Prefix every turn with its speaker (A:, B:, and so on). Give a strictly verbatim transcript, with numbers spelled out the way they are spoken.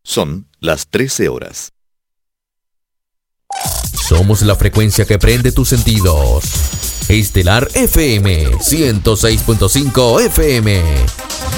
A: Son las trece horas.
B: Somos la frecuencia que prende tus sentidos. Estelar F M ciento seis punto cinco F M.